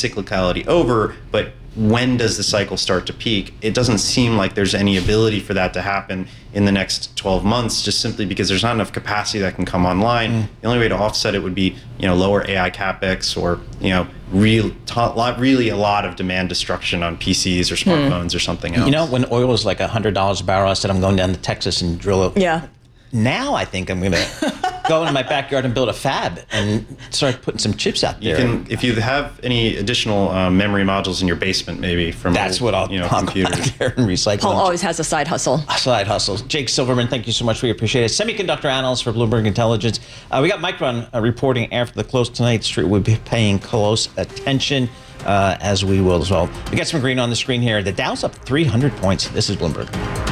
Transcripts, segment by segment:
cyclicality over, but when does the cycle start to peak? It doesn't seem like there's any ability for that to happen in the next 12 months, just simply because there's not enough capacity that can come online. The only way to offset it would be, lower AI capex, or, really a lot of demand destruction on PCs or smartphones or something else. When oil was like $100 a barrel, I said I'm going down to Texas and drill it. Yeah. Now I think I'm going to go into my backyard and build a fab and start putting some chips out there. If you have any additional memory modules in your basement, maybe from that's what I'll computers out there and recycle. Paul always has a side hustle. Jake Silverman, thank you so much. We appreciate it. Semiconductor analyst for Bloomberg Intelligence. We got Micron reporting after the close tonight. Street will be paying close attention, as we will as well. We got some green on the screen here. The Dow's up 300 points. This is Bloomberg.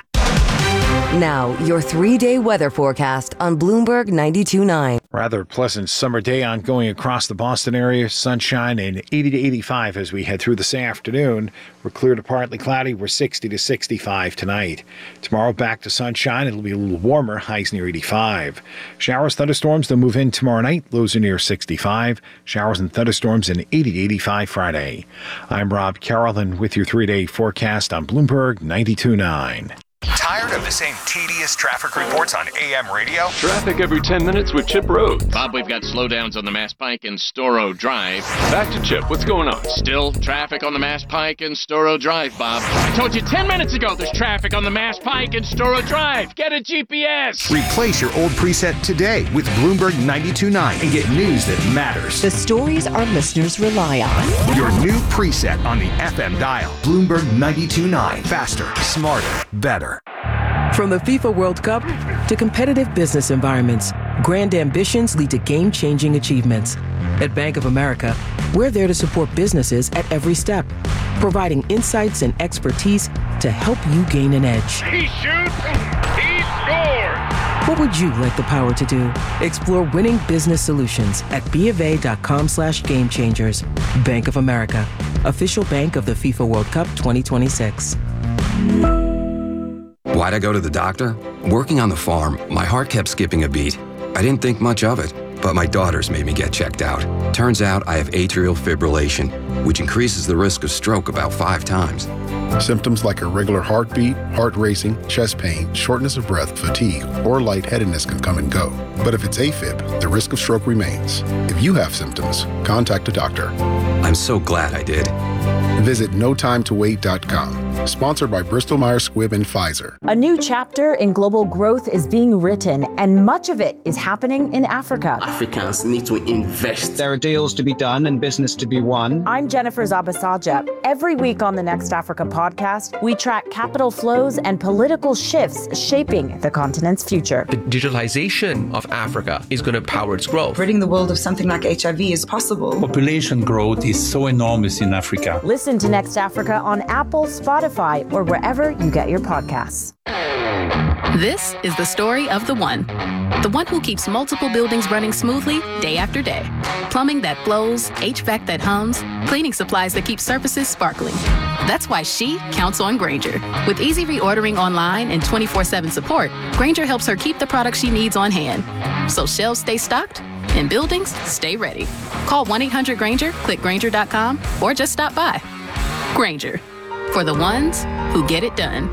Now, your 3-day weather forecast on Bloomberg 92.9. Rather pleasant summer day ongoing across the Boston area. Sunshine and 80 to 85 as we head through this afternoon. We're clear to partly cloudy. We're 60 to 65 tonight. Tomorrow back to sunshine. It'll be a little warmer. Highs near 85. Showers, thunderstorms, they'll move in tomorrow night. Lows are near 65. Showers and thunderstorms in 80 to 85 Friday. I'm Rob Carroll with your 3-day forecast on Bloomberg 92.9. Tired of the same tedious traffic reports on AM radio? Traffic every 10 minutes with Chip Road. Bob, we've got slowdowns on the Mass Pike and Storrow Drive. Back to Chip. What's going on? Still traffic on the Mass Pike and Storrow Drive, Bob. I told you 10 minutes ago there's traffic on the Mass Pike and Storrow Drive. Get a GPS. Replace your old preset today with Bloomberg 92.9 and get news that matters. The stories our listeners rely on. Your new preset on the FM dial. Bloomberg 92.9. Faster, smarter, better. From the FIFA World Cup to competitive business environments, grand ambitions lead to game-changing achievements. At Bank of America, we're there to support businesses at every step, providing insights and expertise to help you gain an edge. He shoots, he scores! What would you like the power to do? Explore winning business solutions at BofA.com/gamechangers. Bank of America, official bank of the FIFA World Cup 2026. Why'd I go to the doctor? Working on the farm, my heart kept skipping a beat. I didn't think much of it, but my daughters made me get checked out. Turns out I have atrial fibrillation, which increases the risk of stroke about 5 times. Symptoms like irregular heartbeat, heart racing, chest pain, shortness of breath, fatigue, or lightheadedness can come and go. But if it's AFib, the risk of stroke remains. If you have symptoms, contact a doctor. I'm so glad I did. Visit notimetowait.com. Sponsored by Bristol Myers Squibb and Pfizer. A new chapter in global growth is being written, and much of it is happening in Africa. Africans need to invest. There are deals to be done and business to be won. I'm Jennifer Zabasaja. Every week on the Next Africa podcast, we track capital flows and political shifts shaping the continent's future. The digitalization of Africa is going to power its growth. Ridding the world of something like HIV is possible. Population growth is so enormous in Africa. Listen to Next Africa on Apple, Spotify, or wherever you get your podcasts. This is the story of the one who keeps multiple buildings running smoothly day after day. Plumbing that flows, HVAC that hums, cleaning supplies that keep surfaces sparkling. That's why she counts on Grainger. With easy reordering online and 24/7 support, Grainger helps her keep the products she needs on hand, so shelves stay stocked and buildings stay ready. Call 1-800-GRAINGER, click Grainger.com, or just stop by. Grainger, for the ones who get it done.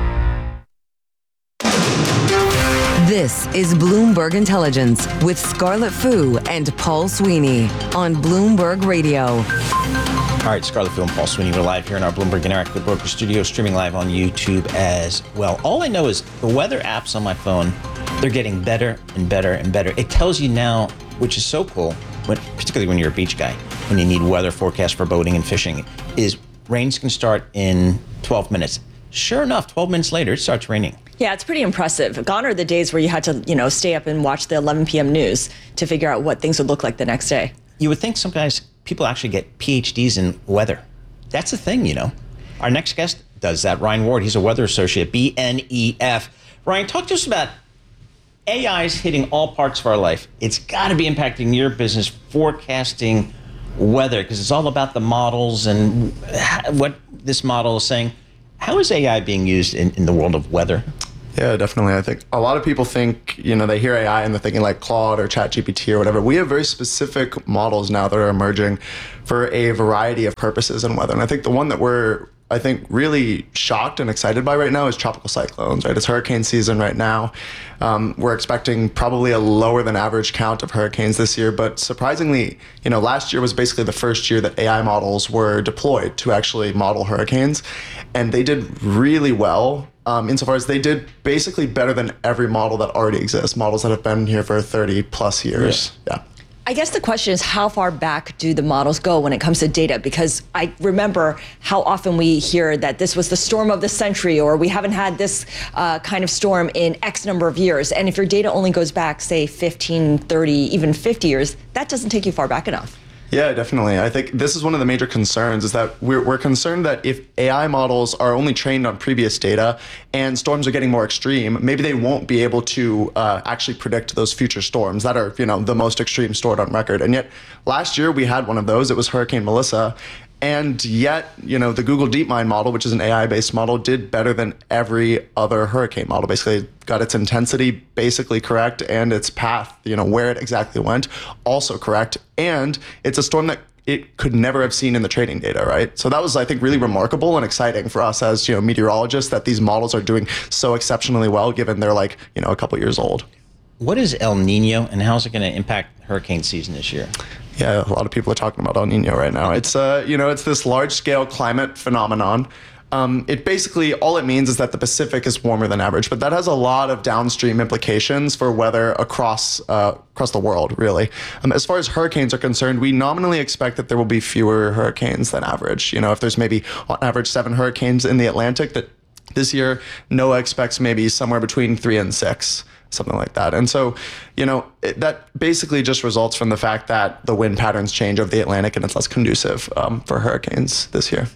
This is Bloomberg Intelligence with Scarlett Fu and Paul Sweeney on Bloomberg Radio. All right, Scarlett Fu and Paul Sweeney, we're live here in our Bloomberg Interactive Broker Studio, streaming live on YouTube as well. All I know is the weather apps on my phone, they're getting better and better and better. It tells you now, which is so cool, particularly when you're a beach guy, when you need weather forecast for boating and fishing, is rains can start in 12 minutes. Sure enough, 12 minutes later, it starts raining. Yeah, it's pretty impressive. Gone are the days where you had to, stay up and watch the 11 p.m. news to figure out what things would look like the next day. You would think people actually get PhDs in weather. That's the thing, Our next guest does that. Ryan Ward, he's a weather associate, BNEF. Ryan, talk to us about AI's hitting all parts of our life. It's got to be impacting your business, forecasting weather, because it's all about the models and what this model is saying. How is AI being used in the world of weather? Yeah, definitely. I think a lot of people think, they hear AI and they're thinking like Claude or ChatGPT or whatever. We have very specific models now that are emerging for a variety of purposes and weather. And I think the one that we're really shocked and excited by right now is tropical cyclones, right? It's hurricane season right now. We're expecting probably a lower than average count of hurricanes this year, but surprisingly, last year was basically the first year that AI models were deployed to actually model hurricanes, and they did really well. Insofar as they did basically better than every model that already exists, models that have been here for 30 plus years. Yeah. I guess the question is, how far back do the models go when it comes to data? Because I remember how often we hear that this was the storm of the century, or we haven't had this kind of storm in X number of years. And if your data only goes back, say, 15, 30, even 50 years, that doesn't take you far back enough. Yeah, definitely. I think this is one of the major concerns, is that we're concerned that if AI models are only trained on previous data and storms are getting more extreme, maybe they won't be able to actually predict those future storms that are, the most extreme stored on record. And yet last year we had one of those. It was Hurricane Melissa. And yet, the Google DeepMind model, which is an AI-based model, did better than every other hurricane model. Basically, got its intensity basically correct and its path, where it exactly went, also correct. And it's a storm that it could never have seen in the training data, right? So that was, I think, really remarkable and exciting for us as, meteorologists, that these models are doing so exceptionally well, given they're a couple years old. What is El Nino, and how is it going to impact hurricane season this year? Yeah, a lot of people are talking about El Nino right now. It's it's this large-scale climate phenomenon. It basically, all it means is that the Pacific is warmer than average, but that has a lot of downstream implications for weather across the world, really. As far as hurricanes are concerned, we nominally expect that there will be fewer hurricanes than average. If there's maybe on average 7 hurricanes in the Atlantic, that this year NOAA expects maybe somewhere between 3 and 6. Something like that. And so, that basically just results from the fact that the wind patterns change over the Atlantic and it's less conducive for hurricanes this year.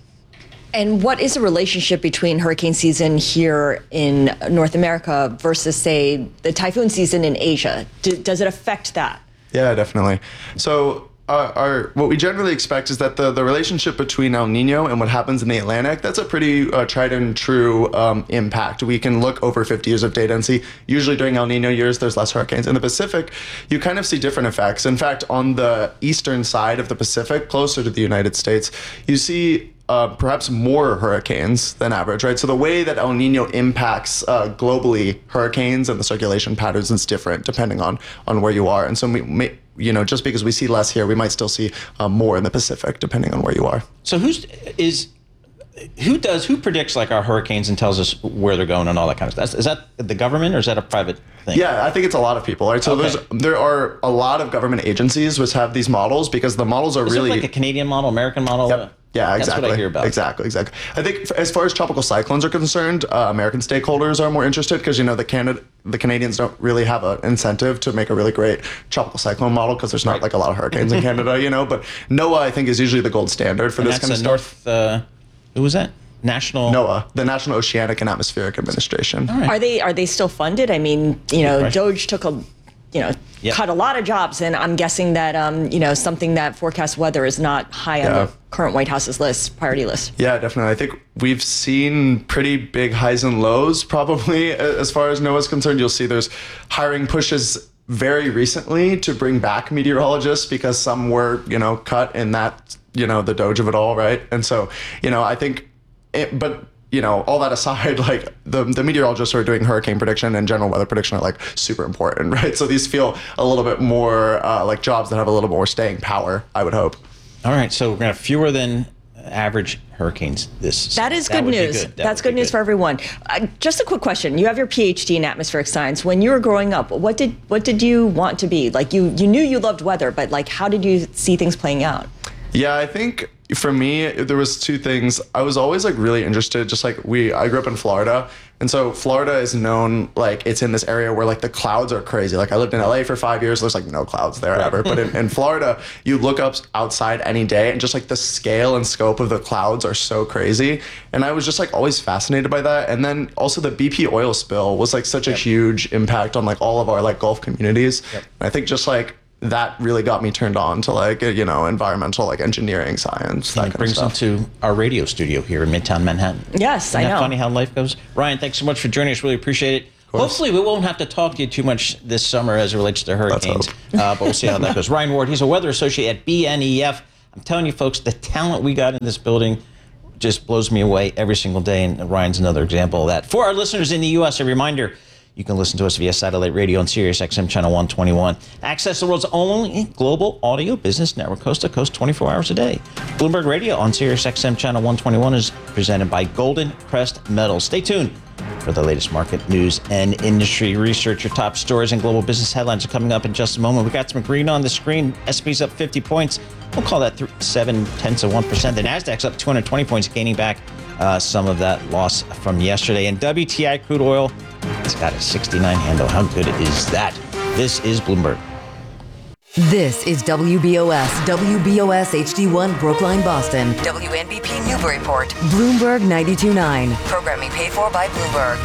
And what is the relationship between hurricane season here in North America versus, say, the typhoon season in Asia? Does it affect that? Yeah, definitely. So what we generally expect is that the relationship between El Nino and what happens in the Atlantic, that's a pretty tried and true impact. We can look over 50 years of data and see usually during El Nino years, there's less hurricanes. In the Pacific, you kind of see different effects. In fact, on the eastern side of the Pacific, closer to the United States, you see perhaps more hurricanes than average, right? So the way that El Nino impacts globally hurricanes and the circulation patterns is different depending on where you are. And so we may, just because we see less here, we might still see more in the Pacific depending on where you are. So who predicts our hurricanes and tells us where they're going and all that kind of stuff? Is that the government or is that a private thing? Yeah, I think it's a lot of people, right? So there are a lot of government agencies which have these models because the models are really... Is it like a Canadian model, American model? Yep. Yeah, exactly. That's what I hear about. Exactly. I think as far as tropical cyclones are concerned, American stakeholders are more interested because, the Canadians don't really have an incentive to make a really great tropical cyclone model because there's not a lot of hurricanes in Canada, but NOAA, I think, is usually the gold standard for this kind of stuff. Who was that? NOAA, the National Oceanic and Atmospheric Administration. Right. Are they still funded? I mean, DOGE took cut a lot of jobs, and I'm guessing that something that forecasts weather is not high on the current White House's priority list. Yeah, definitely. I think we've seen pretty big highs and lows probably as far as NOAA is concerned. You'll see there's hiring pushes very recently to bring back meteorologists because some were cut in that the DOGE of it all, right? And so I think all that aside, the meteorologists who are doing hurricane prediction and general weather prediction are super important, right? So these feel a little bit more like jobs that have a little more staying power, I would hope. All right, so we're going to have fewer than average hurricanes this season. That is good news. That's good news for everyone. Just a quick question. You have your PhD in atmospheric science. When you were growing up, what did you want to be? You knew you loved weather, but how did you see things playing out? Yeah, I think for me, there was 2 things. I was always really interested, just I grew up in Florida. And so Florida is known, it's in this area where the clouds are crazy. I lived in LA for 5 years. There's no clouds there ever. But in Florida, you look up outside any day and just the scale and scope of the clouds are so crazy. And I was just always fascinated by that. And then also the BP oil spill was such a huge impact on all of our Gulf communities. Yep. And I think just that really got me turned on to environmental engineering science. That brings them to our radio studio here in Midtown Manhattan. Yes, I know. Isn't that funny how life goes? Ryan, thanks so much for joining us. Really appreciate it. Hopefully we won't have to talk to you too much this summer as it relates to hurricanes, but we'll see how that goes. Ryan Ward, he's a weather associate at BNEF. I'm telling you, folks, the talent we got in this building just blows me away every single day, and Ryan's another example of that. For our listeners in the U.S., a reminder, you can listen to us via satellite radio on Sirius XM Channel 121. Access the world's only global audio business network, coast to coast, 24 hours a day. Bloomberg Radio on Sirius XM Channel 121 is presented by Golden Crest Metals. Stay tuned for the latest market news and industry research. Your top stories and global business headlines are coming up in just a moment. We got some green on the screen. S&P's up 50 points. We'll call that 0.7%. The Nasdaq's up 220 points, gaining back some of that loss from yesterday. And WTI crude oil, it's got a 69 handle. How good is that? This is Bloomberg. This is WBOS HD1 Brookline, Boston. WNBP Newburyport. Bloomberg 92.9. Programming paid for by Bloomberg.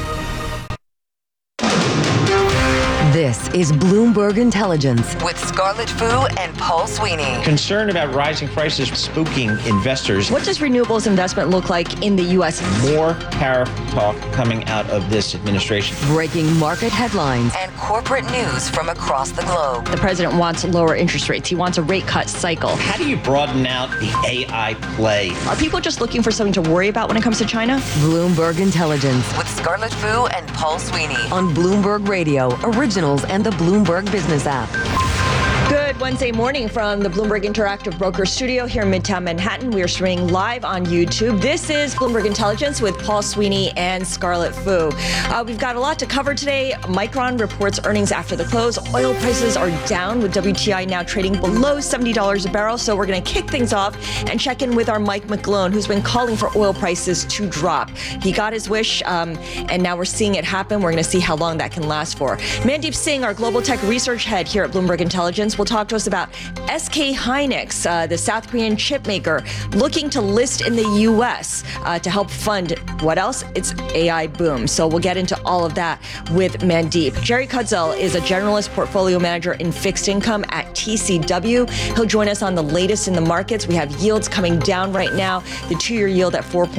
This is Bloomberg Intelligence with Scarlett Fu and Paul Sweeney. Concern about rising prices spooking investors. What does renewables investment look like in the U.S.? More tariff talk coming out of this administration. Breaking market headlines and corporate news from across the globe. The president wants lower interest rates. He wants a rate cut cycle. How do you broaden out the AI play? Are people just looking for something to worry about when it comes to China? Bloomberg Intelligence with Scarlett Fu and Paul Sweeney on Bloomberg Radio, Originals, and the Bloomberg Business app. Good Wednesday morning from the Bloomberg Interactive Broker Studio here in Midtown Manhattan. We are streaming live on YouTube. This is Bloomberg Intelligence with Paul Sweeney and Scarlett Fu. We've got a lot to cover today. Micron reports earnings after the close. Oil prices are down with WTI now trading below $70 a barrel. So we're going to kick things off and check in with our Mike McGlone, who's been calling for oil prices to drop. He got his wish, and now we're seeing it happen. We're going to see how long that can last for. Mandeep Singh, our global tech research head here at Bloomberg Intelligence, will talk to us about SK Hynix, the South Korean chip maker, looking to list in the U.S. To help fund what else? Its AI boom. So we'll get into all of that with Mandeep. Jerry Cudzel is a generalist portfolio manager in fixed income at TCW. He'll join us on the latest in the markets. We have yields coming down right now, the 2-year yield at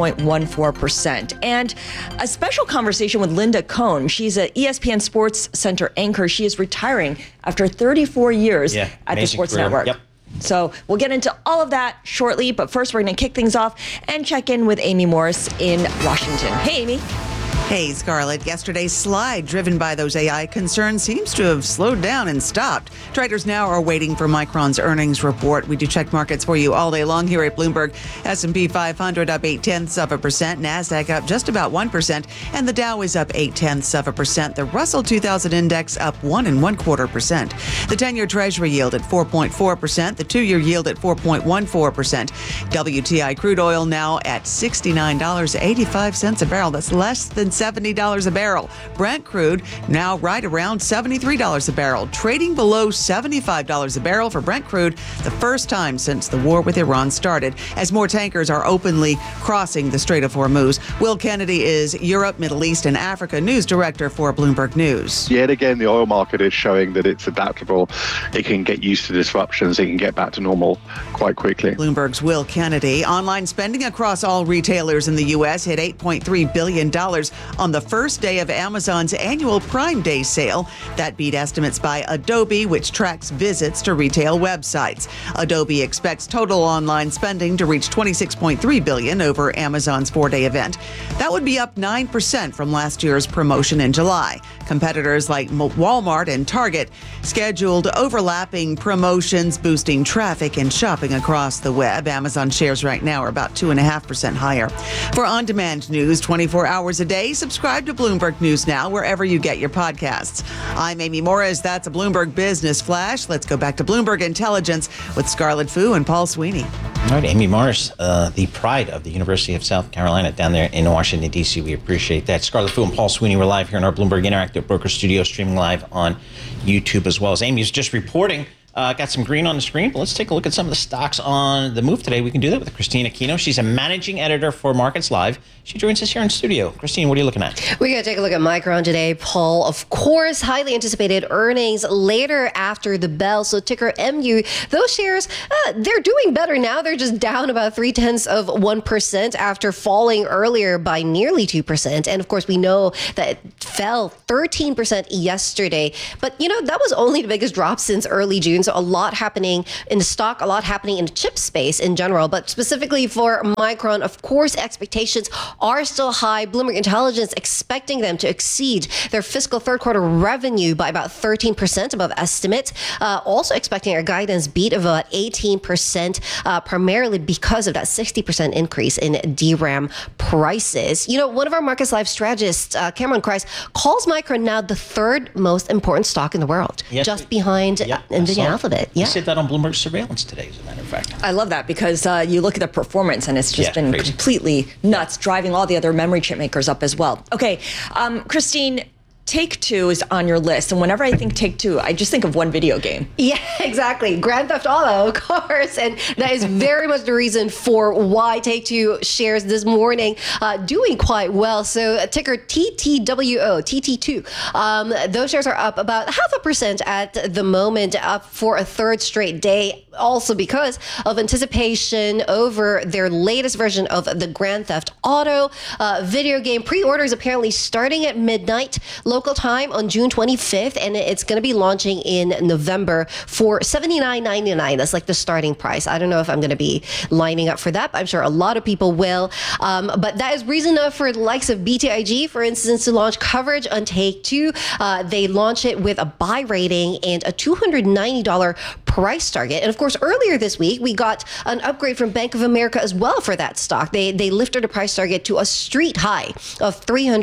4.14%. And a special conversation with Linda Cohn. She's an ESPN Sports Center anchor. She is retiring after 34 years at the Sports Network. Yep. So we'll get into all of that shortly. But first, we're going to kick things off and check in with Amy Morris in Washington. Hey, Amy. Hey, Scarlett. Yesterday's slide driven by those AI concerns seems to have slowed down and stopped. Traders now are waiting for Micron's earnings report. We do check markets for you all day long here at Bloomberg. S&P 500 up 0.8%. NASDAQ up just about 1%. And the Dow is up 0.8%. The Russell 2000 Index up 1.25%. The 10-year Treasury yield at 4.4%. The 2-year yield at 4.14%. WTI crude oil now at $69.85 a barrel. That's less than $70 a barrel. Brent crude now right around $73 a barrel, trading below $75 a barrel for Brent crude, the first time since the war with Iran started, as more tankers are openly crossing the Strait of Hormuz. Will Kennedy is Europe, Middle East, and Africa news director for Bloomberg News. Yet again, the oil market is showing that it's adaptable. It can get used to disruptions. It can get back to normal quite quickly. Bloomberg's Will Kennedy. Online spending across all retailers in the U.S. hit $8.3 billion on the first day of Amazon's annual Prime Day sale. That beat estimates by Adobe, which tracks visits to retail websites. Adobe expects total online spending to reach $26.3 billion over Amazon's 4-day event. That would be up 9% from last year's promotion in July. Competitors like Walmart and Target scheduled overlapping promotions, boosting traffic and shopping across the web. Amazon shares right now are about 2.5% higher. For on-demand news 24 hours a day, subscribe to Bloomberg News Now wherever you get your podcasts. I'm Amy Morris. That's a Bloomberg Business Flash. Let's go back to Bloomberg Intelligence with Scarlett Fu and Paul Sweeney. All right, Amy Morris, the pride of the University of South Carolina down there in Washington, D.C. We appreciate that. Scarlett Fu and Paul Sweeney, we're live here in our Bloomberg Interactive Broker Studio, streaming live on YouTube as well. As Amy was just reporting, got some green on the screen, but let's take a look at some of the stocks on the move today. We can do that with Christina Aquino. She's a managing editor for Markets Live. She joins us here in studio. Christine, what are you looking at? We're going to take a look at Micron today, Paul. Of course, highly anticipated earnings later after the bell. So ticker MU, those shares, they're doing better now. They're just down about 0.3% after falling earlier by nearly 2%. And of course, we know that it fell 13% yesterday. But, you know, that was only the biggest drop since early June. So a lot happening in the stock, a lot happening in the chip space in general, but specifically for Micron, of course, expectations are still high. Bloomberg Intelligence expecting them to exceed their fiscal third quarter revenue by about 13% above estimate. Also expecting a guidance beat of about 18%, primarily because of that 60% increase in DRAM prices. You know, one of our Markets Live strategists, Cameron Kreis, calls Micron now the third most important stock in the world, just behind NVIDIA Alphabet. He said that on Bloomberg Surveillance today, as a matter of fact. I love that because you look at the performance and it's just been crazy. Completely nuts, driving all the other memory chip makers up as well. Okay, Christine, Take-Two is on your list, and whenever I think Take-Two, I just think of one video game. Yeah, exactly. Grand Theft Auto, of course, and that is very much the reason for why Take-Two shares this morning doing quite well. So ticker TTWO, TT2. Those shares are up about 0.5% at the moment, up for a third straight day, also because of anticipation over their latest version of the Grand Theft Auto video game. Pre-orders apparently starting at midnight local time on June 25th, and it's going to be launching in November for $79.99. That's like the starting price. I don't know if I'm going to be lining up for that, but I'm sure a lot of people will. But that is reason enough for the likes of BTIG, for instance, to launch coverage on Take-Two. They launch it with a buy rating and a $290 price target. And of course, earlier this week, we got an upgrade from Bank of America as well for that stock. They lifted the price target to a street high of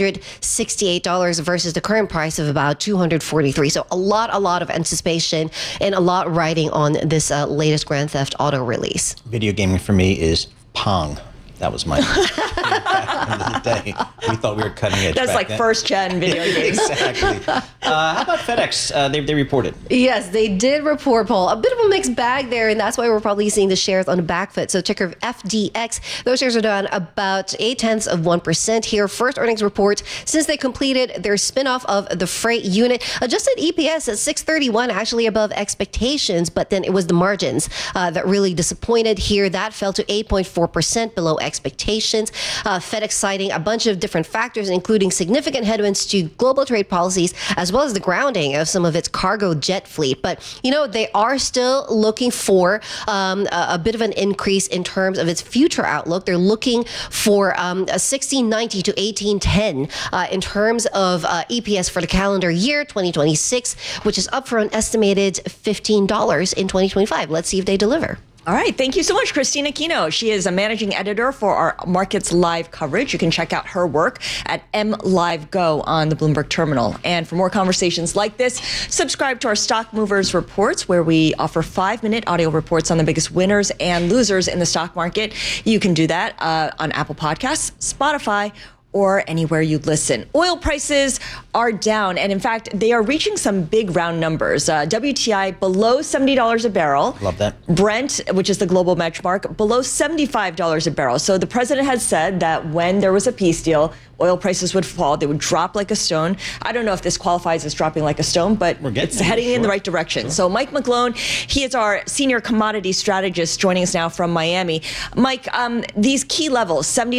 $368 versus the current price of about $243. So a lot of anticipation and a lot riding on this latest Grand Theft Auto release. Video gaming for me is Pong. That was my back in the day. We thought we were cutting edge. That's like first-gen video games. Exactly. How about FedEx? They reported. Yes, they did report, Paul. A bit of a mixed bag there, and that's why we're probably seeing the shares on the back foot. So ticker FDX, those shares are down about 0.8% here. First earnings report since they completed their spinoff of the freight unit. Adjusted EPS at $6.31, actually above expectations, but then it was the margins that really disappointed here. That fell to 8.4% below expectations. FedEx citing a bunch of different factors, including significant headwinds to global trade policies, as well as the grounding of some of its cargo jet fleet. But, you know, they are still looking for a bit of an increase in terms of its future outlook. They're looking for a 16.90 to 18.10 in terms of EPS for the calendar year 2026, which is up for an estimated $15 in 2025. Let's see if they deliver. All right. Thank you so much, Christina Aquino. She is a managing editor for our Markets Live coverage. You can check out her work at MLiveGo on the Bloomberg Terminal. And for more conversations like this, subscribe to our Stock Movers Reports, where we offer 5-minute audio reports on the biggest winners and losers in the stock market. You can do that on Apple Podcasts, Spotify, or anywhere you listen. Oil prices are down, and in fact, they are reaching some big round numbers. WTI below $70 a barrel. Love that. Brent, which is the global benchmark, below $75 a barrel. So the president has said that when there was a peace deal, oil prices would fall. They would drop like a stone. I don't know if this qualifies as dropping like a stone, but it's heading in the right direction. So Mike McGlone, he is our senior commodity strategist, joining us now from Miami. Mike, these key levels, $70,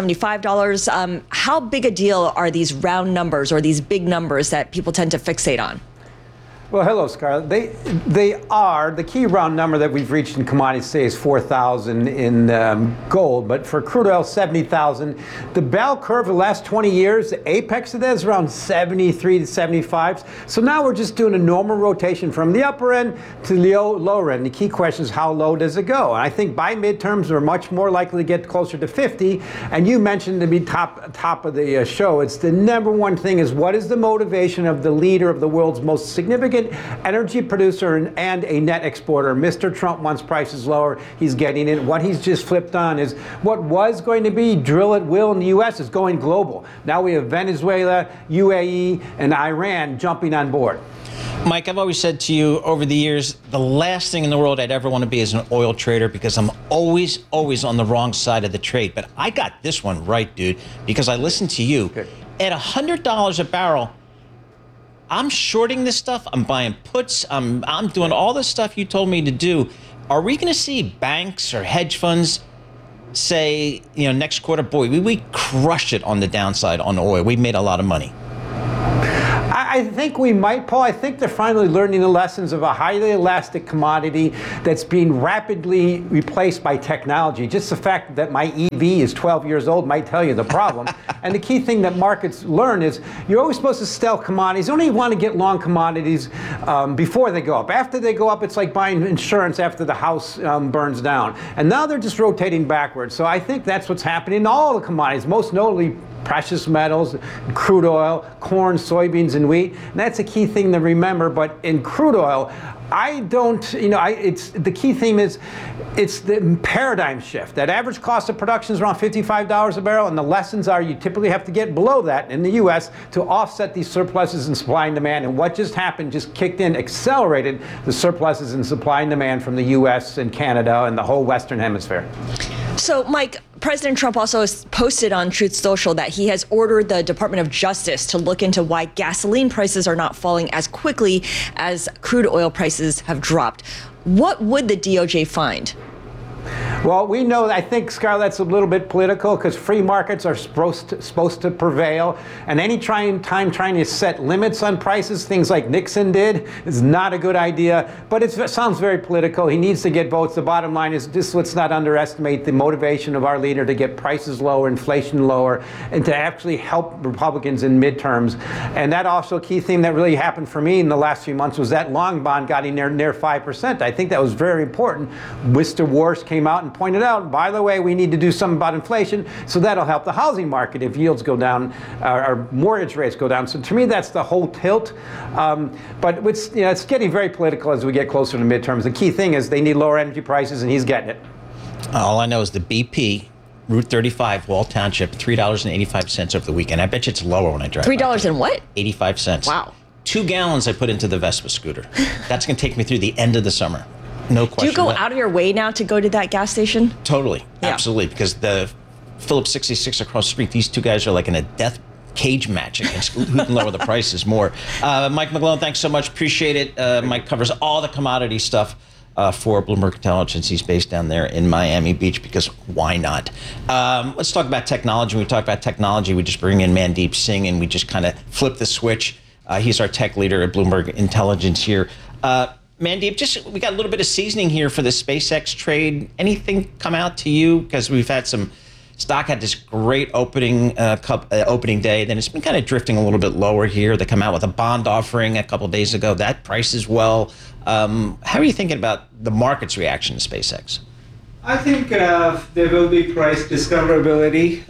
$75, how big a deal are these round numbers or these big numbers that people tend to fixate on? Well, hello, Scarlett. They are. The key round number that we've reached in commodities today is 4,000 in gold, but for crude oil, 70,000. The bell curve the last 20 years, the apex of that is around 73 to 75. So now we're just doing a normal rotation from the upper end to the lower end. The key question is how low does it go? And I think by midterms, we're much more likely to get closer to 50. And you mentioned to be top of the show, it's the number one thing is what is the motivation of the leader of the world's most significant energy producer and a net exporter. Mr. Trump wants prices lower. He's getting it. What he's just flipped on is what was going to be drill at will in the U.S. is going global. Now we have Venezuela, UAE, and Iran jumping on board. Mike, I've always said to you over the years, the last thing in the world I'd ever want to be is an oil trader because I'm always on the wrong side of the trade. But I got this one right, dude, because I listened to you. Okay. At $100 a barrel, I'm shorting this stuff. I'm buying puts. I'm doing all the stuff you told me to do. Are we going to see banks or hedge funds say, next quarter, boy, we crushed it on the downside on oil. We made a lot of money. I think we might, Paul. I think they're finally learning the lessons of a highly elastic commodity that's being rapidly replaced by technology. Just the fact that my EV is 12 years old might tell you the problem. And the key thing that markets learn is you're always supposed to sell commodities. You only want to get long commodities before they go up. After they go up, it's like buying insurance after the house burns down. And now they're just rotating backwards. So I think that's what's happening in all the commodities, most notably precious metals, crude oil, corn, soybeans, and wheat. And that's a key thing to remember. But in crude oil, I don't, it's the key theme is it's the paradigm shift. That average cost of production is around $55 a barrel, and the lessons are you typically have to get below that in the U.S. to offset these surpluses in supply and demand. And what just happened just kicked in, accelerated the surpluses in supply and demand from the U.S. and Canada and the whole Western Hemisphere. So, Mike, President Trump also posted on Truth Social that he has ordered the Department of Justice to look into why gasoline prices are not falling as quickly as crude oil prices have dropped. What would the DOJ find? Well, we know, I think, Scarlett, that's a little bit political because free markets are supposed to prevail. And any time trying to set limits on prices, things like Nixon did, is not a good idea. But it sounds very political. He needs to get votes. The bottom line is just let's not underestimate the motivation of our leader to get prices lower, inflation lower, and to actually help Republicans in midterms. And that also a key thing that really happened for me in the last few months was that long bond got in near 5%. I think that was very important. Mr. Warsh came out and pointed out, by the way, we need to do something about inflation, so that'll help the housing market if yields go down, or mortgage rates go down. So to me, that's the whole tilt. But it's getting very political as we get closer to midterms. The key thing is they need lower energy prices, and he's getting it. All I know is the BP, Route 35, Wall Township, $3.85 over the weekend. I bet you it's lower when I drive. $3 and what? 85 cents. Wow. 2 gallons I put into the Vespa scooter. That's going to take me through the end of the summer. No question. Do you go out of your way now to go to that gas station? Totally. Yeah. Absolutely. Because the Phillips 66 across the street, these two guys are like in a death cage match against who can lower the prices more. Mike McGlone, thanks so much. Appreciate it. Mike covers all the commodity stuff for Bloomberg Intelligence. He's based down there in Miami Beach because why not? Let's talk about technology. When we talk about technology, we just bring in Mandeep Singh and we just kind of flip the switch. He's our tech leader at Bloomberg Intelligence here. Mandeep, we got a little bit of seasoning here for the SpaceX trade. Anything come out to you? Because we've had some stock had this great opening day. Then it's been kind of drifting a little bit lower here. They come out with a bond offering a couple of days ago. That price as well. How are you thinking about the market's reaction to SpaceX? I think there will be price discoverability,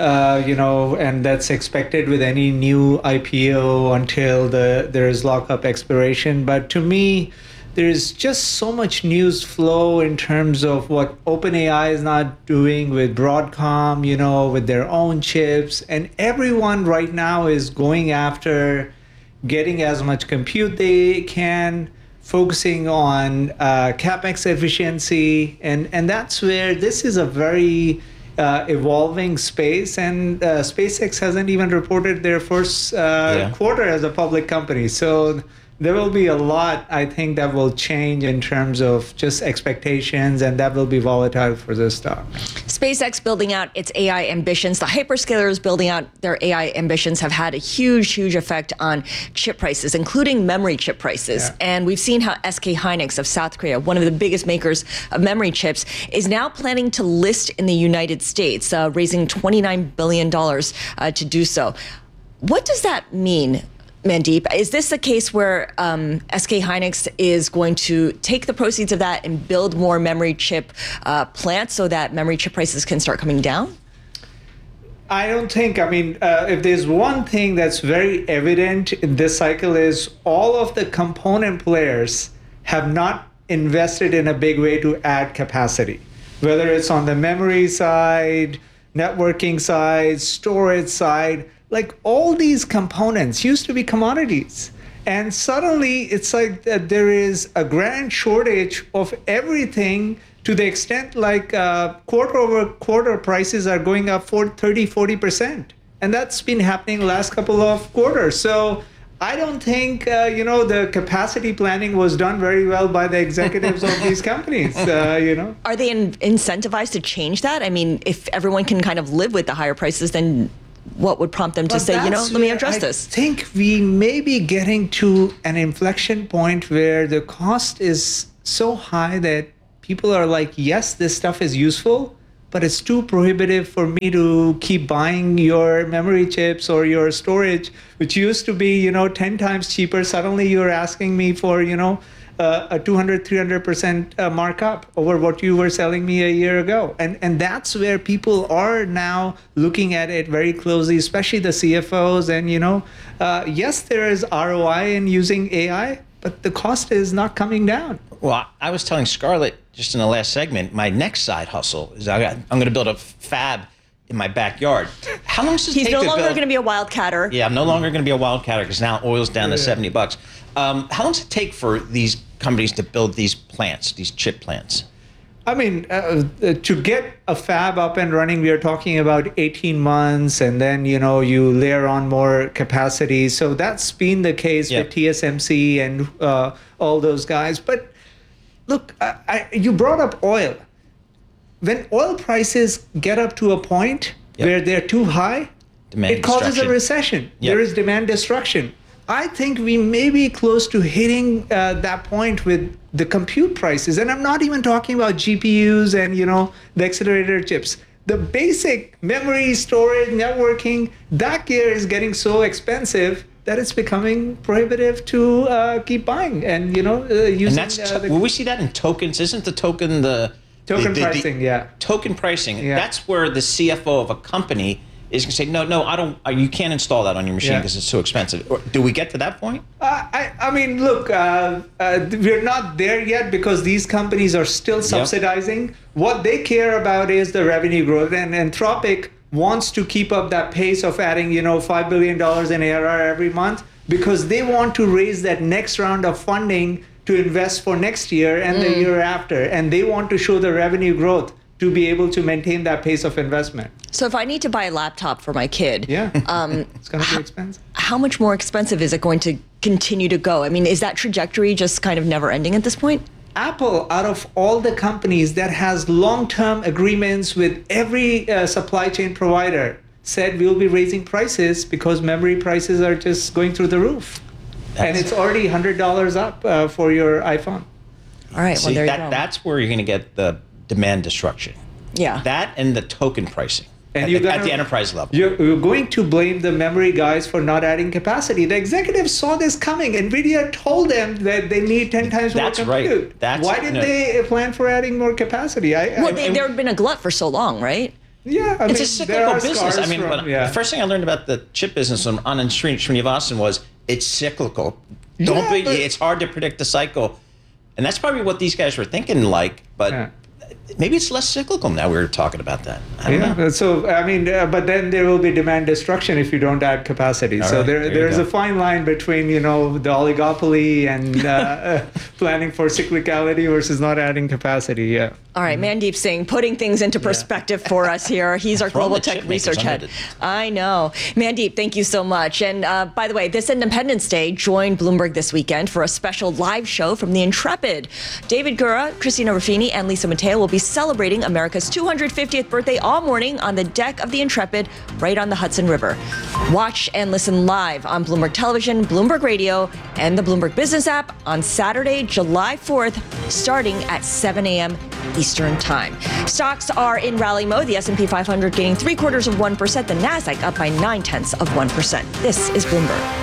and that's expected with any new IPO until there is lockup expiration. But to me, there's just so much news flow in terms of what OpenAI is not doing with Broadcom, with their own chips. And everyone right now is going after getting as much compute they can, focusing on CapEx efficiency. And that's where this is a very evolving space. And SpaceX hasn't even reported their first quarter as a public company. So there will be a lot, I think, that will change in terms of just expectations, and that will be volatile for this stock. SpaceX building out its AI ambitions. The hyperscalers building out their AI ambitions have had a huge, huge effect on chip prices, including memory chip prices. Yeah. And we've seen how SK Hynix of South Korea, one of the biggest makers of memory chips, is now planning to list in the United States, raising $29 billion to do so. What does that mean, Mandeep? Is this a case where SK Hynix is going to take the proceeds of that and build more memory chip plants so that memory chip prices can start coming down? I don't think, if there's one thing that's very evident in this cycle is all of the component players have not invested in a big way to add capacity, whether it's on the memory side, networking side, storage side. Like all these components used to be commodities. And suddenly it's like that there is a grand shortage of everything to the extent like quarter over quarter prices are going up 30-40%. And that's been happening the last couple of quarters. So I don't think, the capacity planning was done very well by the executives of these companies, Are they incentivized to change that? I mean, if everyone can kind of live with the higher prices, then what would prompt them to say, let me address this? I think we may be getting to an inflection point where the cost is so high that people are like, yes, this stuff is useful, but it's too prohibitive for me to keep buying your memory chips or your storage, which used to be, 10 times cheaper. Suddenly you're asking me for, a 200-300% markup over what you were selling me a year ago. And that's where people are now looking at it very closely, especially the CFOs. And, yes, there is ROI in using AI, but the cost is not coming down. Well, I was telling Scarlett just in the last segment, my next side hustle is I'm going to build a fab in my backyard. How long does it take to build? He's no longer going to be a wildcatter. Yeah, I'm no longer going to be a wildcatter because now oil's down to $70. How long does it take for these companies to build these plants, these chip plants? I mean, to get a fab up and running, we are talking about 18 months, and then, you layer on more capacity. So that's been the case with TSMC and all those guys. But look, you brought up oil. When oil prices get up to a point where they're too high, it causes a recession. There is demand destruction. I think we may be close to hitting that point with the compute prices. And I'm not even talking about GPUs and, the accelerator chips. The basic memory, storage, networking, that gear is getting so expensive that it's becoming prohibitive to keep buying and, using. And will we see that in tokens? Isn't the token Token pricing, token pricing. Yeah. That's where the CFO of a company is going to say, no, I don't. You can't install that on your machine because it's too expensive. Do we get to that point? I mean, look, we're not there yet because these companies are still subsidizing. What they care about is the revenue growth, and Anthropic wants to keep up that pace of adding, $5 billion in ARR every month because they want to raise that next round of funding to invest for next year and the year after, and they want to show the revenue growth to be able to maintain that pace of investment. So if I need to buy a laptop for my kid, it's going to be expensive. How much more expensive is it going to continue to go? I mean, is that trajectory just kind of never ending at this point? Apple, out of all the companies that has long-term agreements with every supply chain provider, said we'll be raising prices because memory prices are just going through the roof. And it's already $100 up for your iPhone. All right, See, well, there you go. That's where you're going to get the demand destruction. Yeah. That and the token pricing and at the enterprise level. You're going to blame the memory guys for not adding capacity. The executives saw this coming. NVIDIA told them that they need 10 times more compute. Right. Why didn't they plan for adding more capacity? There had been a glut for so long, right? Yeah, it's a cyclical business. I mean, the first thing I learned about the chip business on Anand Srinivasan was it's cyclical. It's hard to predict the cycle. And that's probably what these guys were thinking but maybe it's less cyclical now. We were talking about that. I don't know. So, I mean, but then there will be demand destruction if you don't add capacity. So there's a fine line between, the oligopoly and planning for cyclicality versus not adding capacity. Yeah. All right, Mandeep Singh, putting things into perspective for us here. He's our global tech research head. I know. Mandeep, thank you so much. And by the way, this Independence Day, join Bloomberg this weekend for a special live show from the Intrepid. David Gura, Christina Ruffini, and Lisa Mateo will be celebrating America's 250th birthday all morning on the deck of the Intrepid right on the Hudson River. Watch and listen live on Bloomberg Television, Bloomberg Radio, and the Bloomberg Business app on Saturday, July 4th, starting at 7 a.m. Eastern Time. Stocks are in rally mode. The S&P 500 gaining 0.75%. The Nasdaq up by 0.9%. This is Bloomberg.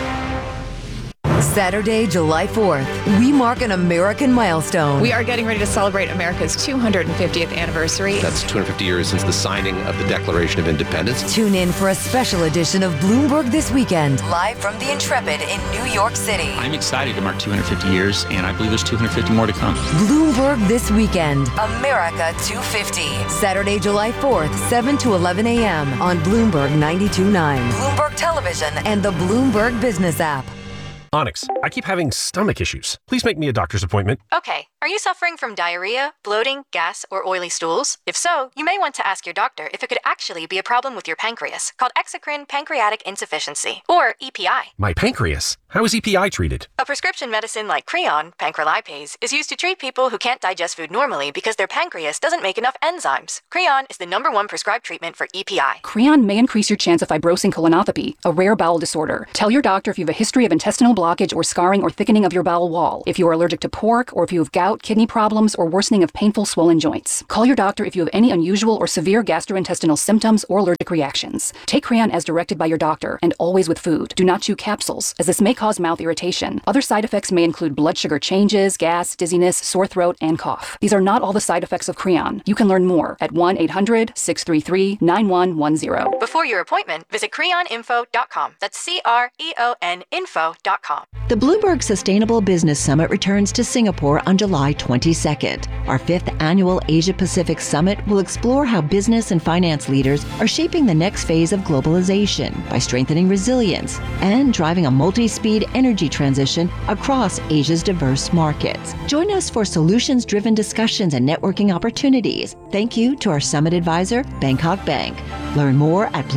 Saturday, July 4th, we mark an American milestone. We are getting ready to celebrate America's 250th anniversary. That's 250 years since the signing of the Declaration of Independence. Tune in for a special edition of Bloomberg This Weekend, live from the Intrepid in New York City. I'm excited to mark 250 years, and I believe there's 250 more to come. Bloomberg This Weekend, America 250. Saturday, July 4th, 7 to 11 a.m. on Bloomberg 92.9, Bloomberg Television, and the Bloomberg Business app. Onyx, I keep having stomach issues. Please make me a doctor's appointment. Okay, are you suffering from diarrhea, bloating, gas, or oily stools? If so, you may want to ask your doctor if it could actually be a problem with your pancreas, called exocrine pancreatic insufficiency, or EPI. My pancreas? How is EPI treated? A prescription medicine like Creon, pancrelipase, is used to treat people who can't digest food normally because their pancreas doesn't make enough enzymes. Creon is the #1 prescribed treatment for EPI. Creon may increase your chance of fibrosing colonopathy, a rare bowel disorder. Tell your doctor if you have a history of intestinal blockage or scarring or thickening of your bowel wall, if you are allergic to pork, or if you have gout, kidney problems, or worsening of painful swollen joints. Call your doctor if you have any unusual or severe gastrointestinal symptoms or allergic reactions. Take Creon as directed by your doctor, and always with food. Do not chew capsules, as this may cause mouth irritation. Other side effects may include blood sugar changes, gas, dizziness, sore throat, and cough. These are not all the side effects of Creon. You can learn more at 1-800-633-9110. Before your appointment, visit creoninfo.com. That's CREON info.com. The Bloomberg Sustainable Business Summit returns to Singapore on July 22nd. Our 5th annual Asia-Pacific Summit will explore how business and finance leaders are shaping the next phase of globalization by strengthening resilience and driving a multi-speed energy transition across Asia's diverse markets. Join us for solutions-driven discussions and networking opportunities. Thank you to our summit advisor, Bangkok Bank. Learn more at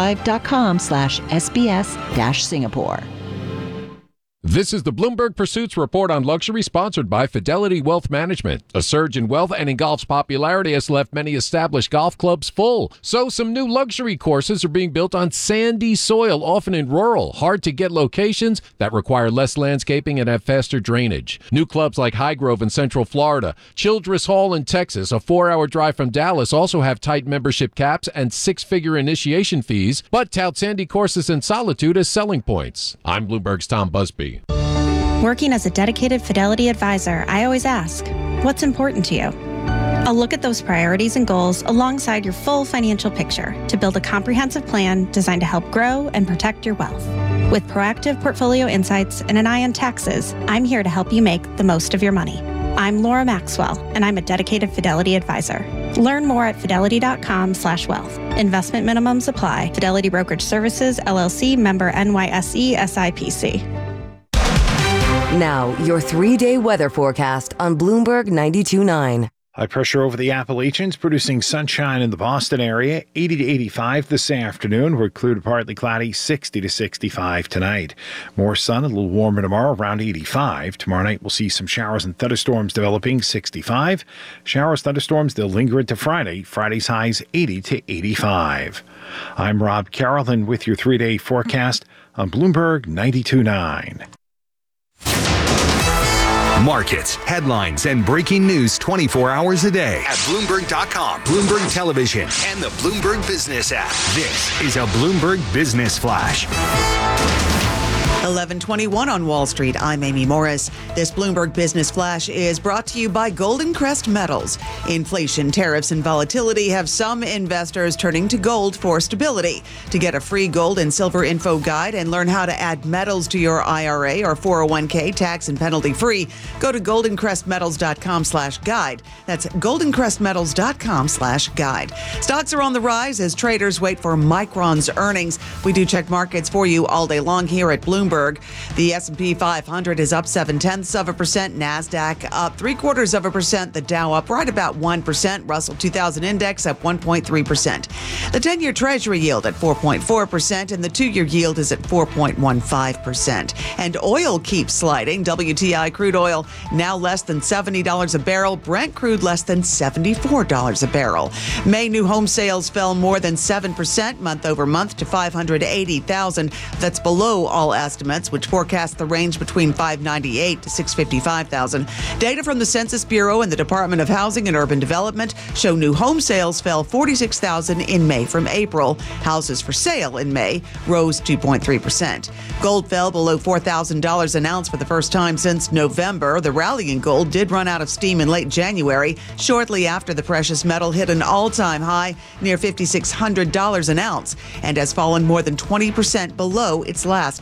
bloomberglive.com/SBS-Singapore. This is the Bloomberg Pursuits Report on Luxury, sponsored by Fidelity Wealth Management. A surge in wealth and in golf's popularity has left many established golf clubs full. So some new luxury courses are being built on sandy soil, often in rural, hard-to-get locations that require less landscaping and have faster drainage. New clubs like Highgrove in Central Florida, Childress Hall in Texas, a 4-hour drive from Dallas, also have tight membership caps and 6-figure initiation fees, but tout sandy courses in Solitude as selling points. I'm Bloomberg's Tom Busby. Working as a dedicated Fidelity advisor, I always ask, what's important to you? I'll look at those priorities and goals alongside your full financial picture to build a comprehensive plan designed to help grow and protect your wealth. With proactive portfolio insights and an eye on taxes, I'm here to help you make the most of your money. I'm Laura Maxwell, and I'm a dedicated Fidelity advisor. Learn more at fidelity.com/wealth. Investment minimums apply. Fidelity Brokerage Services, LLC, member NYSE, SIPC. Now, your 3-day weather forecast on Bloomberg 92.9. High pressure over the Appalachians producing sunshine in the Boston area. 80 to 85 this afternoon. We're clear to partly cloudy. 60 to 65 tonight. More sun, a little warmer tomorrow, around 85. Tomorrow night we'll see some showers and thunderstorms developing. 65. Showers, thunderstorms, they'll linger into Friday. Friday's highs 80 to 85. I'm Rob Carroll, with your 3-day forecast on Bloomberg 92.9. Markets, headlines, and breaking news 24 hours a day at Bloomberg.com, Bloomberg Television, and the Bloomberg Business app. This is a Bloomberg Business Flash. 11:21 on Wall Street. I'm Amy Morris. This Bloomberg Business Flash is brought to you by Golden Crest Metals. Inflation, tariffs, and volatility have some investors turning to gold for stability. To get a free gold and silver info guide and learn how to add metals to your IRA or 401k tax and penalty free, go to goldencrestmetals.com/guide. That's goldencrestmetals.com/guide. Stocks are on the rise as traders wait for Micron's earnings. We do check markets for you all day long here at Bloomberg. The S&P 500 is up 0.7%. NASDAQ up 0.75%. The Dow up right about 1%. Russell 2000 Index up 1.3%. The 10-year Treasury yield at 4.4%, and the 2-year yield is at 4.15%. And oil keeps sliding. WTI crude oil now less than $70 a barrel. Brent crude less than $74 a barrel. May new home sales fell more than 7% month over month to 580,000. That's below all estimates, which forecast the range between 598 to 655,000. Data from the Census Bureau and the Department of Housing and Urban Development show new home sales fell 46,000 in May from April. Houses for sale in May rose 2.3%. Gold fell below $4,000 an ounce for the first time since November. The rally in gold did run out of steam in late January, shortly after the precious metal hit an all-time high near $5,600 an ounce, and has fallen more than 20% below its last peak.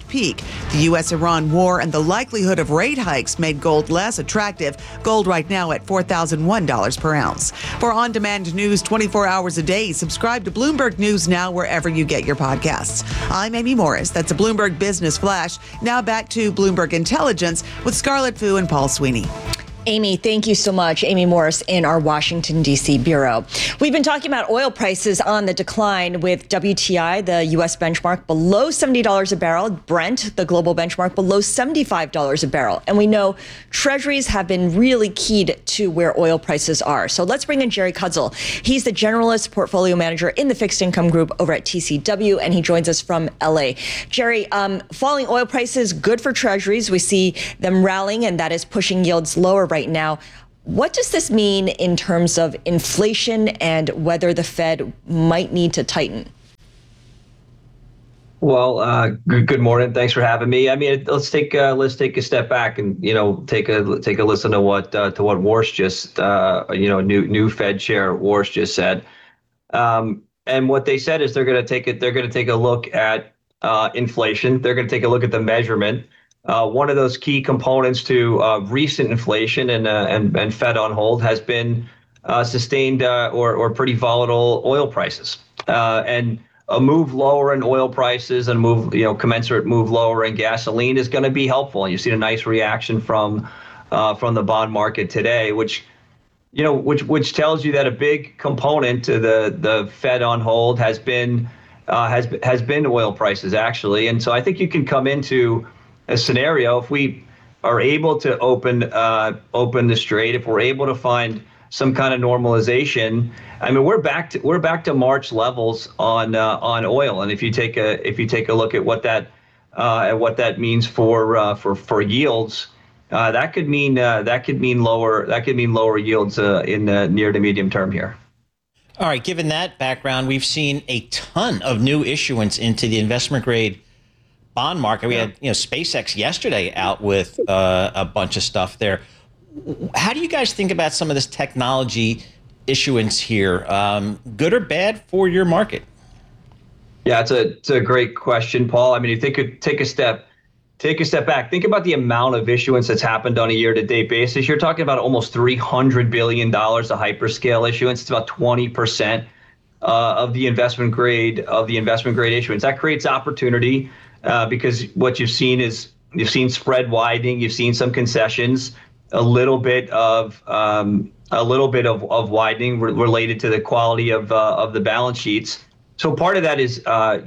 The U.S.-Iran war and the likelihood of rate hikes made gold less attractive. Gold right now at $4,001 per ounce. For on-demand news 24 hours a day, subscribe to Bloomberg News Now wherever you get your podcasts. I'm Amy Morris. That's a Bloomberg Business Flash. Now back to Bloomberg Intelligence with Scarlett Fu and Paul Sweeney. Amy, thank you so much. Amy Morris in our Washington, D.C. bureau. We've been talking about oil prices on the decline with WTI, the U.S. benchmark, below $70 a barrel. Brent, the global benchmark, below $75 a barrel. And we know treasuries have been really keyed to where oil prices are. So let's bring in Jerry Cudzel. He's the generalist portfolio manager in the fixed income group over at TCW, and he joins us from L.A. Jerry, falling oil prices, good for treasuries. We see them rallying, and that is pushing yields lower right now. What does this mean in terms of inflation and whether the Fed might need to tighten? Well, good morning. Thanks for having me. I mean, let's take a step back and take a listen to what Warsh just new Fed Chair Warsh just said, and what they said is they're going to take a look at inflation. They're going to take a look at the measurement. One of those key components to recent inflation and Fed on hold has been sustained or pretty volatile oil prices, and a move lower in oil prices and commensurate move lower in gasoline is going to be helpful. And you see a nice reaction from the bond market today, which tells you that a big component to the Fed on hold has been oil prices actually. And so I think you can come into a scenario if we are able to open the Strait, if we're able to find some kind of normalization. I mean, we're back to March levels on oil, and if you take a look at what that means for yields, that could mean lower yields in the near to medium term here. All right. Given that background, we've seen a ton of new issuance into the investment grade bond market. We had SpaceX yesterday out with a bunch of stuff there. How do you guys think about some of this technology issuance here? Good or bad for your market? Yeah, it's a great question, Paul. I mean, if they could take a step back, think about the amount of issuance that's happened on a year-to-date basis. You're talking about almost $300 billion of hyperscale issuance. It's about 20% of the investment grade issuance. That creates opportunity. Because what you've seen spread widening, you've seen some concessions, a little bit of widening related to the quality of the balance sheets. So part of that is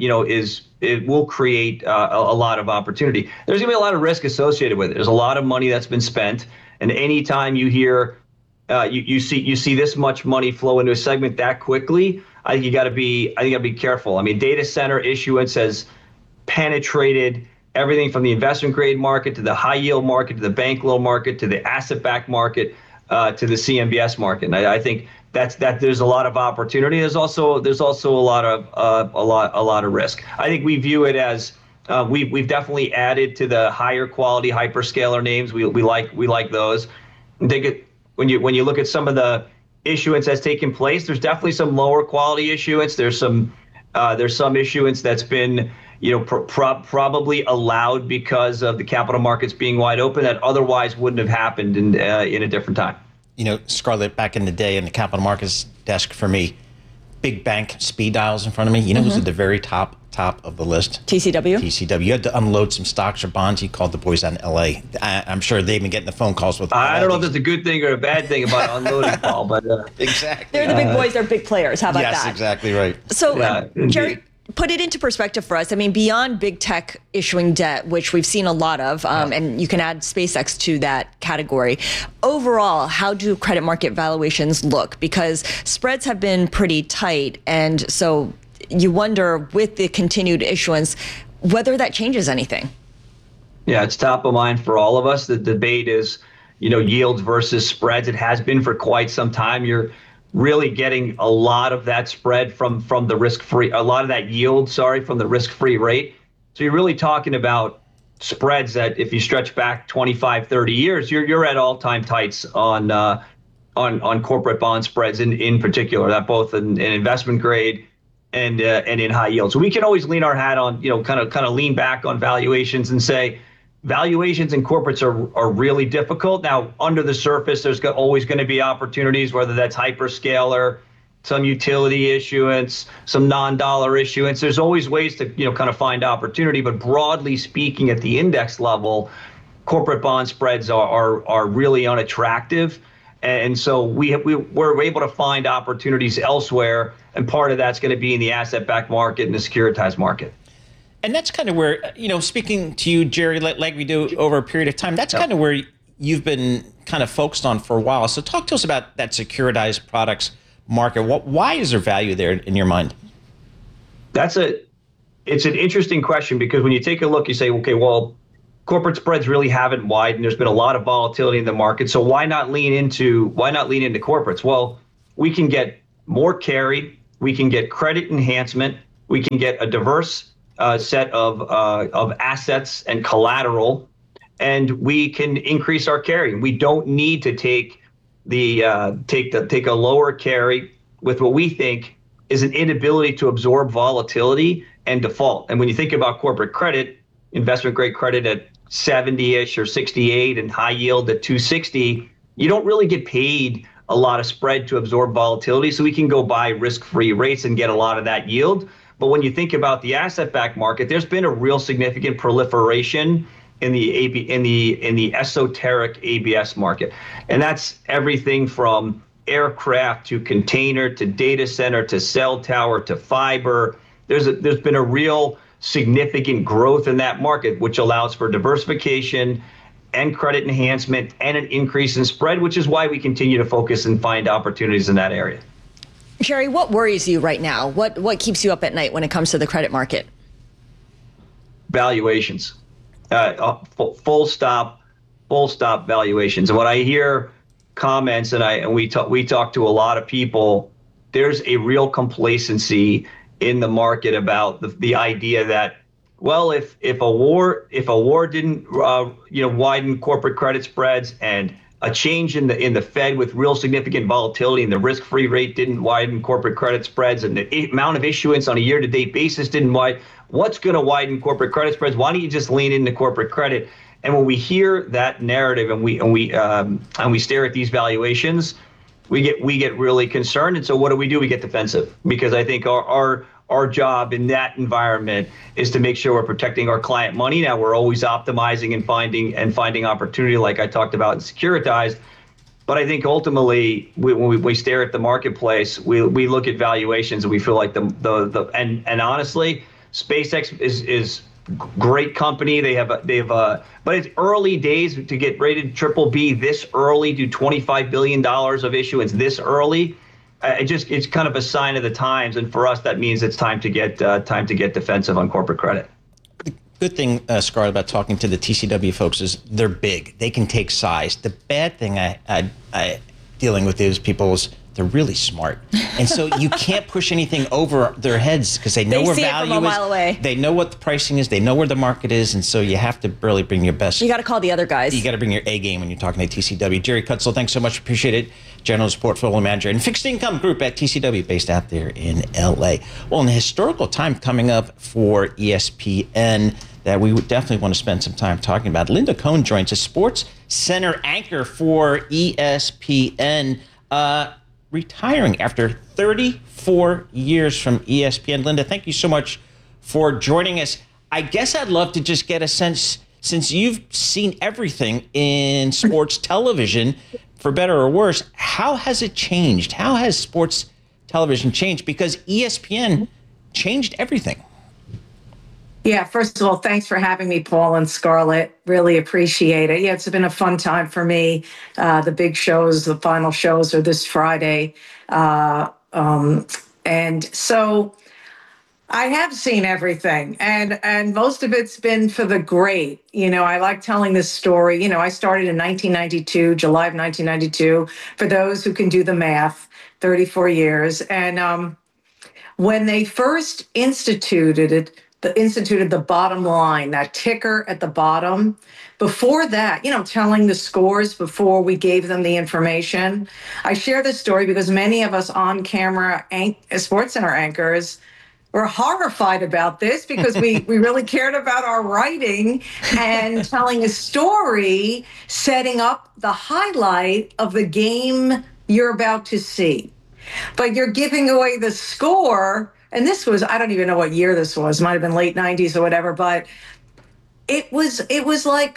it will create a lot of opportunity. There's going to be a lot of risk associated with it. There's a lot of money that's been spent, and anytime you hear you see this much money flow into a segment that quickly, I think you got to be careful. I mean, data center issuance has penetrated everything from the investment grade market to the high yield market to the bank loan market to the asset backed market to the CMBS market. And I think that there's a lot of opportunity. There's also a lot of risk. I think we view it as we've definitely added to the higher quality hyperscaler names. We like those. I think when you look at some of the issuance that's taken place, there's definitely some lower quality issuance. There's some issuance that's been probably allowed because of the capital markets being wide open that otherwise wouldn't have happened in a different time. Scarlett, back in the day in the capital markets desk for me, big bank speed dials in front of me. Who's at the very top of the list? TCW. You had to unload some stocks or bonds. He called the boys out in L.A. I'm sure they've been getting the phone calls with. I don't know if that's a good thing or a bad thing about unloading, Paul, but exactly. They're the big boys. They're big players. How about that? Yes, exactly right. So, Jerry, put it into perspective for us. I mean, beyond big tech issuing debt, which we've seen a lot of, and you can add SpaceX to that category. Overall, how do credit market valuations look? Because spreads have been pretty tight, and so you wonder with the continued issuance whether that changes anything. Yeah, it's top of mind for all of us. The debate is, yields versus spreads. It has been for quite some time. You're really getting a lot of that spread from the risk-free, a lot of that yield, from the risk-free rate. So you're really talking about spreads that if you stretch back 25, 30 years, you're at all-time tights on corporate bond spreads in particular, that both in investment grade and in high yield. So we can always lean our hat on, kind of lean back on valuations and say valuations in corporates are really difficult. Now, under the surface, there's always going to be opportunities, whether that's hyperscaler, some utility issuance, some non-dollar issuance. There's always ways to, kind of find opportunity. But broadly speaking, at the index level, corporate bond spreads are really unattractive. And so we're able to find opportunities elsewhere. And part of that's going to be in the asset-backed market and the securitized market. And that's kind of where, speaking to you, Jerry, like we do over a period of time, that's kind of where you've been kind of focused on for a while. So talk to us about that securitized products market. Why is there value there in your mind? It's an interesting question, because when you take a look, you say, okay, well, corporate spreads really haven't widened. There's been a lot of volatility in the market. So why not lean into corporates? Well, we can get more carry, we can get credit enhancement, we can get a diverse set of assets and collateral, and we can increase our carry. We don't need to take a lower carry with what we think is an inability to absorb volatility and default. And when you think about corporate credit, investment grade credit at 70-ish or 68 and high yield at 260, you don't really get paid a lot of spread to absorb volatility. So we can go buy risk-free rates and get a lot of that yield. But when you think about the asset-backed market, there's been a real significant proliferation in the esoteric ABS market. And that's everything from aircraft to container to data center to cell tower to fiber. There's been a real significant growth in that market, which allows for diversification and credit enhancement and an increase in spread, which is why we continue to focus and find opportunities in that area. Jerry, what worries you right now? What keeps you up at night when it comes to the credit market? Valuations. Full stop valuations. And when I hear comments, and we talk to a lot of people, there's a real complacency in the market about the idea that, well, if a war didn't widen corporate credit spreads, and a change in the Fed with real significant volatility and the risk-free rate didn't widen corporate credit spreads, and the amount of issuance on a year-to-date basis didn't widen, what's going to widen corporate credit spreads? Why don't you just lean into corporate credit? And when we hear that narrative and we stare at these valuations, we get really concerned. And so what do? We get defensive, because I think our job in that environment is to make sure we're protecting our client money. Now, we're always optimizing and finding opportunity, like I talked about in securitized. But I think ultimately, when we stare at the marketplace, we look at valuations and we feel like and honestly, SpaceX is great company. But it's early days to get rated BBB this early, do $25 billion of issuance this early. It's kind of a sign of the times, and for us, that means it's time to get defensive on corporate credit. The good thing, Scarlett, about talking to the TCW folks is they're big. They can take size. The bad thing I dealing with those people is they're really smart, and so you can't push anything over their heads because they know where value is. Mile away. They know what the pricing is. They know where the market is, and so you have to really bring your best. You got to call the other guys. You got to bring your A game when you're talking to TCW. Jerry Kutzel, thanks so much. Appreciate it. General's Portfolio Manager and Fixed Income Group at TCW, based out there in LA. Well, in the historical time coming up for ESPN that we would definitely want to spend some time talking about, Linda Cohn joins us, Sports Center anchor for ESPN, retiring after 34 years from ESPN. Linda, thank you so much for joining us. I guess I'd love to just get a sense, since you've seen everything in sports television, for better or worse, how has it changed? How has sports television changed? Because ESPN changed everything. Yeah, first of all, thanks for having me, Paul and Scarlett. Really appreciate it. Yeah, it's been a fun time for me. The big shows, the final shows are this Friday. And so I have seen everything, and most of it's been for the great. I like telling this story. I started in 1992, July of 1992, for those who can do the math, 34 years. And when they first instituted the bottom line, that ticker at the bottom, before that, telling the scores before we gave them the information. I share this story because many of us on camera SportsCenter anchors were horrified about this because we really cared about our writing and telling a story, setting up the highlight of the game you're about to see. But you're giving away the score. And this was, I don't even know what year this was, might have been late 90s or whatever, but it was like,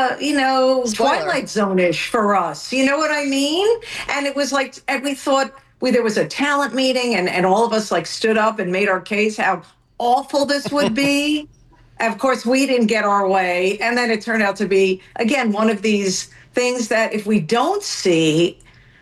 Twilight Zone-ish for us. You know what I mean? And it was like, and we thought, there was a talent meeting and all of us like stood up and made our case how awful this would be. Of course, we didn't get our way. And then it turned out to be, again, one of these things that if we don't see,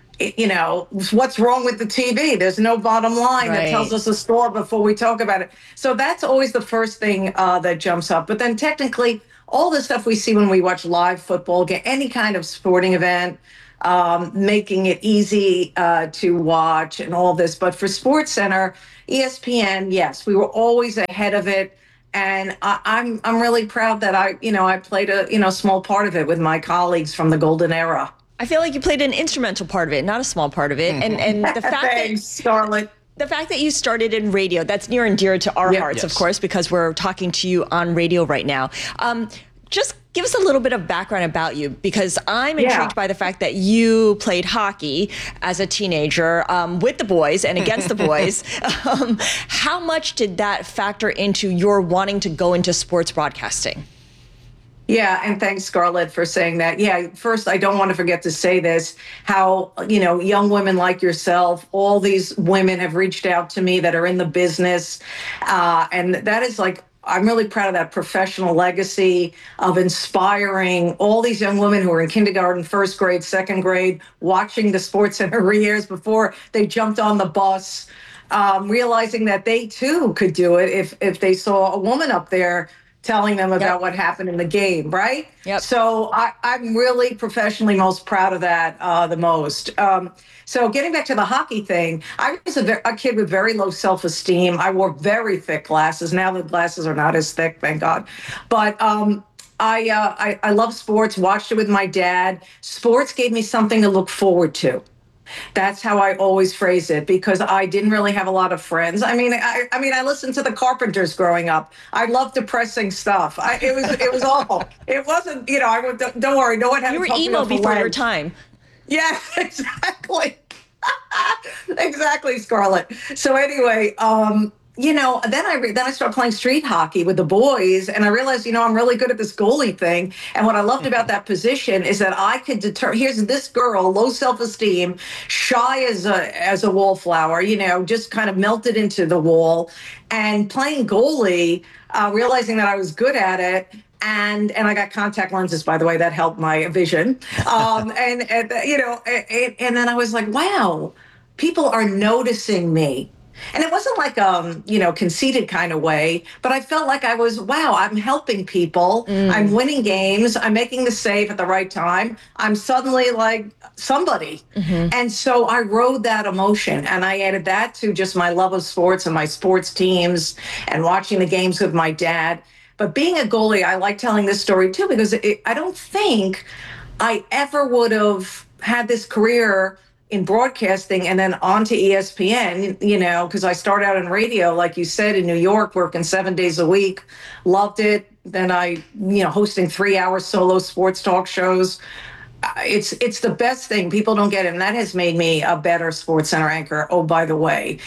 what's wrong with the TV? There's no bottom line that tells us a story before we talk about it. So that's always the first thing that jumps up. But then technically, all the stuff we see when we watch live football, any kind of sporting event, making it easy to watch and all this. But for SportsCenter, ESPN, yes, we were always ahead of it. And I'm really proud that I played a small part of it with my colleagues from the golden era. I feel like you played an instrumental part of it, not a small part of it. And the fact Thanks, Scarlett. The fact that you started in radio, that's near and dear to our hearts, of course, because we're talking to you on radio right now. Just give us a little bit of background about you, because I'm intrigued by the fact that you played hockey as a teenager with the boys and against the boys. How much did that factor into your wanting to go into sports broadcasting? Yeah, and thanks, Scarlett, for saying that. Yeah, first, I don't want to forget to say this, how, young women like yourself, all these women have reached out to me that are in the business. And that is I'm really proud of that professional legacy of inspiring all these young women who are in kindergarten, first grade, second grade, watching the SportsCenter years before they jumped on the bus, realizing that they too could do it if they saw a woman up there telling them about what happened in the game, right? Yep. So I'm really professionally most proud of that the most. So getting back to the hockey thing, I was a kid with very low self-esteem. I wore very thick glasses. Now the glasses are not as thick, thank God. But I love sports, watched it with my dad. Sports gave me something to look forward to. That's how I always phrase it, because I didn't really have a lot of friends. I mean, I listened to the Carpenters growing up. I loved depressing stuff. It was awful. It wasn't, don't worry, no one had to You were emo before your time. Yeah, exactly. Exactly, Scarlett. So anyway, then I started playing street hockey with the boys, and I realized, I'm really good at this goalie thing. And what I loved about that position is that I could here's this girl, low self-esteem, shy as a wallflower, just kind of melted into the wall, and playing goalie, realizing that I was good at it. And I got contact lenses, by the way, that helped my vision. And then I was like, wow, people are noticing me. And it wasn't like conceited kind of way, but I felt like I'm helping people. I'm winning games. I'm making the save at the right time. I'm suddenly like somebody. And so I rode that emotion, and I added that to just my love of sports and my sports teams and watching the games with my dad. But being a goalie, I like telling this story too, because I don't think I ever would have had this career in broadcasting and then on to ESPN, because I started out in radio, like you said, in New York, working 7 days a week, loved it. Then hosting 3-hour solo sports talk shows. It's the best thing. People don't get it, and that has made me a better SportsCenter anchor. Oh, by the way.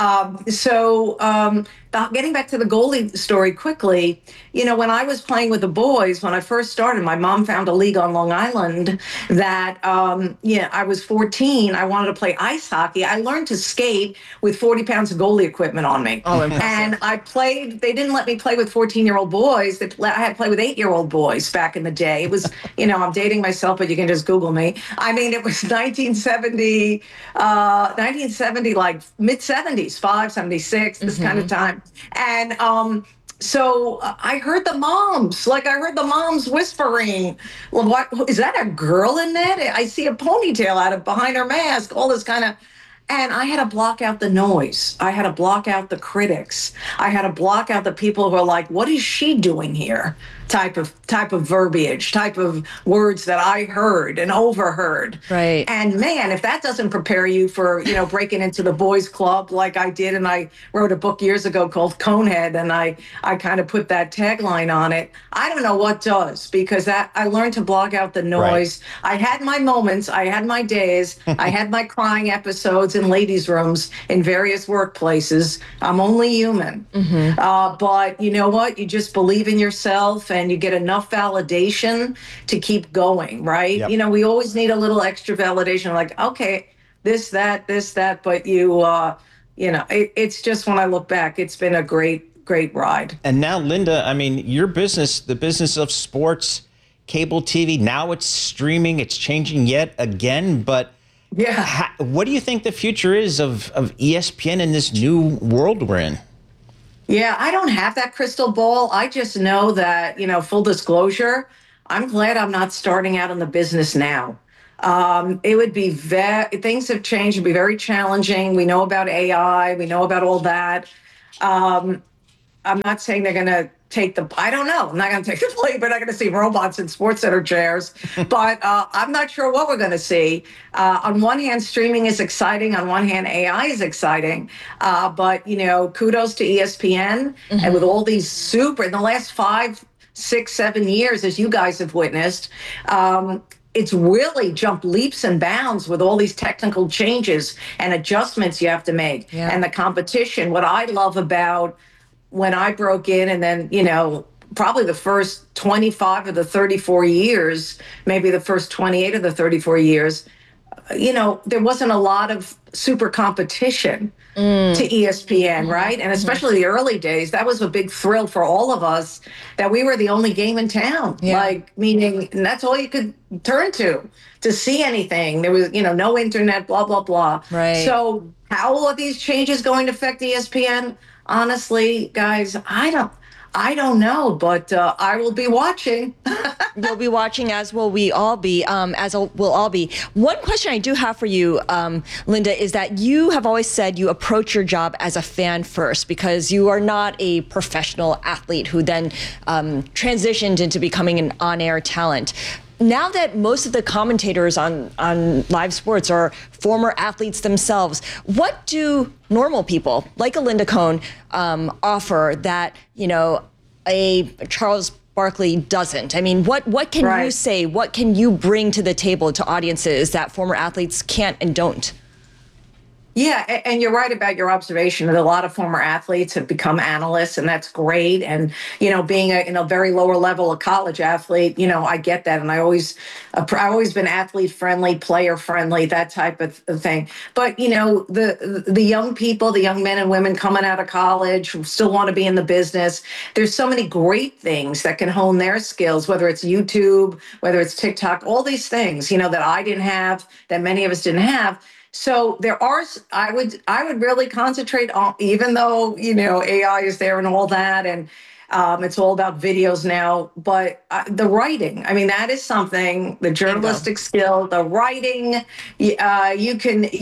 Getting back to the goalie story quickly, when I was playing with the boys, when I first started, my mom found a league on Long Island that, I was 14. I wanted to play ice hockey. I learned to skate with 40 pounds of goalie equipment on me. Oh, impressive. And I played, they didn't let me play with 14-year-old boys. I had to play with 8-year-old boys back in the day. It was, I'm dating myself, but you can just Google me. I mean, it was 1970, like mid-70s, 76, this kind of time. And so I heard the moms, whispering, well, what is that, a girl in that? I see a ponytail out of behind her mask, all this kind of, And I had to block out the noise. I had to block out the critics. I had to block out the people who are like, what is she doing here? Type of verbiage, type of words that I heard and overheard. Right. And man, if that doesn't prepare you for, breaking into the boys club like I did, and I wrote a book years ago called Conehead, and I kind of put that tagline on it, I don't know what does, because I learned to block out the noise. Right. I had my moments, I had my days, I had my crying episodes in ladies' rooms in various workplaces. I'm only human. But you know what? You just believe in yourself, and you get enough validation to keep going, right? Yep. We always need a little extra validation, like, okay, this, that, but it's just, when I look back, it's been a great ride. And now, Linda, I mean, your business, the business of sports, cable TV, now it's streaming, it's changing yet again, but yeah, what do you think the future is of ESPN in this new world we're in? Yeah, I don't have that crystal ball. I just know that, full disclosure, I'm glad I'm not starting out in the business now. It would be things have changed. It'd be very challenging. We know about AI. We know about all that. I'm not saying they're going to I don't know. I'm not going to take the play. We're not going to see robots in SportsCenter chairs. But I'm not sure what we're going to see. On one hand, streaming is exciting. On one hand, AI is exciting. But, kudos to ESPN. And with all these in the last 5, 6, 7 years, as you guys have witnessed, it's really jumped leaps and bounds with all these technical changes and adjustments you have to make. Yeah. And the competition. What I love about when I broke in, and then, probably the first 25 of the 34 years, maybe the first 28 of the 34 years, there wasn't a lot of super competition to ESPN, right? And especially the early days, that was a big thrill for all of us, that we were the only game in town. Yeah. Meaning that's all you could turn to see anything. There was, no internet, blah, blah, blah. Right. So how are these changes going to affect ESPN? Honestly, guys, I don't know, but I will be watching. You'll be watching, as will we all be, we'll all be. One question I do have for you, Linda, is that you have always said you approach your job as a fan first, because you are not a professional athlete who then transitioned into becoming an on-air talent. Now that most of the commentators on live sports are former athletes themselves, what do normal people like a Linda Cohn offer that, a Charles Barkley doesn't? I mean, what can you say? What can you bring to the table to audiences that former athletes can't and don't? Yeah, and you're right about your observation that a lot of former athletes have become analysts, and that's great. And, being a very lower level, a college athlete, I get that. And I always been athlete friendly, player friendly, that type of thing. But, the young people, the young men and women coming out of college who still want to be in the business, there's so many great things that can hone their skills, whether it's YouTube, whether it's TikTok, all these things, that I didn't have, that many of us didn't have. So I would really concentrate on, even though, AI is there and all that, and it's all about videos now, but the writing, I mean, that is something, the journalistic skill, the writing, you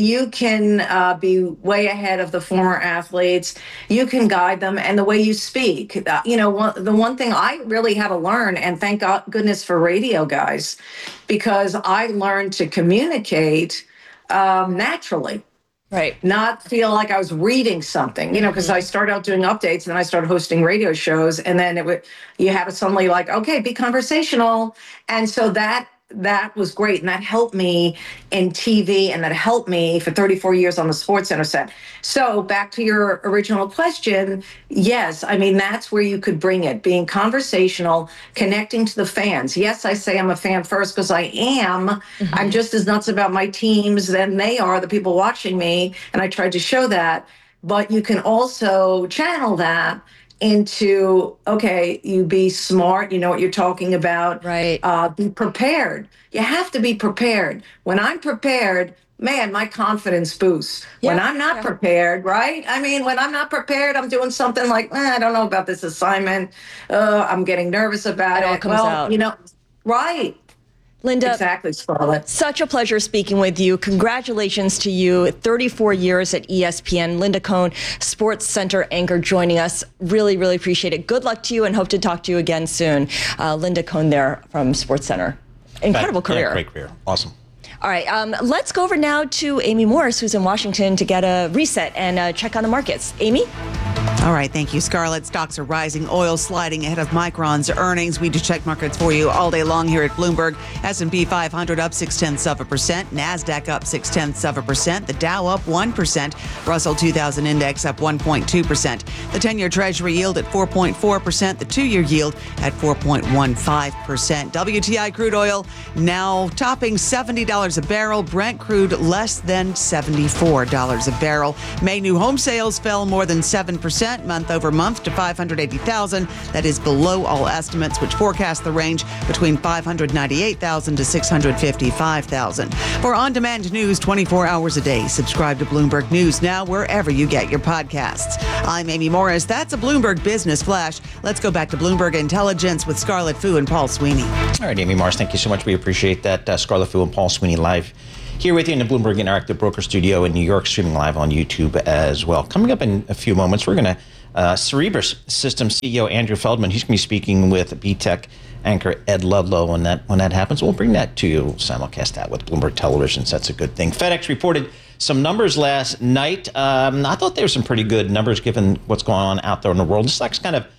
can be way ahead of the former athletes. You can guide them, and the way you speak, the one thing I really had to learn, and thank goodness for radio, guys, because I learned to communicate naturally. Right. Not feel like I was reading something, because I started out doing updates, and then I started hosting radio shows, and then you had to suddenly okay, be conversational. And so that was great. And that helped me in TV, and that helped me for 34 years on the SportsCenter set. So back to your original question. Yes. I mean, that's where you could bring it, being conversational, connecting to the fans. Yes, I say I'm a fan first, because I am. I'm just as nuts about my teams than they are, the people watching me. And I tried to show that. But you can also channel that into, okay, you be smart, you know what you're talking about. Right. Be prepared. You have to be prepared. When I'm prepared, man, my confidence boosts. Yeah, when I'm not prepared, right? I mean, when I'm not prepared, I'm doing something like, I don't know about this assignment. I'm getting nervous about it. All comes out. Right. Linda, exactly, Scarlett. Such a pleasure speaking with you. Congratulations to you. 34 years at ESPN. Linda Cohn, Sports Center anchor, joining us. Really, really appreciate it. Good luck to you and hope to talk to you again soon. Linda Cohn there from Sports Center. Incredible career. Yeah, great career. Awesome. All right, let's go over now to Amy Morris, who's in Washington, to get a reset and check on the markets. Amy? All right, thank you, Scarlett. Stocks are rising, oil sliding ahead of Micron's earnings. We do check markets for you all day long here at Bloomberg. S&P 500 up 0.6%, NASDAQ up 0.6%, the Dow up 1%, Russell 2000 index up 1.2%, the 10-year Treasury yield at 4.4%, the 2-year yield at 4.15%. WTI crude oil now topping $70 a barrel, Brent crude less than $74 a barrel. May new home sales fell more than 7% month over month to 580,000. That is below all estimates, which forecast the range between 598,000 to 655,000. For on-demand news 24 hours a day, subscribe to Bloomberg News now wherever you get your podcasts. I'm Amy Morris. That's a Bloomberg Business Flash. Let's go back to Bloomberg Intelligence with Scarlett Fu and Paul Sweeney. All right, Amy Morris, thank you so much. We appreciate that. Scarlett Fu and Paul Sweeney live here with you in the Bloomberg Interactive Broker Studio in New York, streaming live on YouTube as well. Coming up in a few moments, we're going to Cerebras Systems CEO Andrew Feldman. He's going to be speaking with BTEC anchor Ed Ludlow. When that happens, we'll bring that to you. We'll simulcast that with Bloomberg Television, so that's a good thing. FedEx reported some numbers last night. I thought there were some pretty good numbers given what's going on out there in the world. The stock's kind of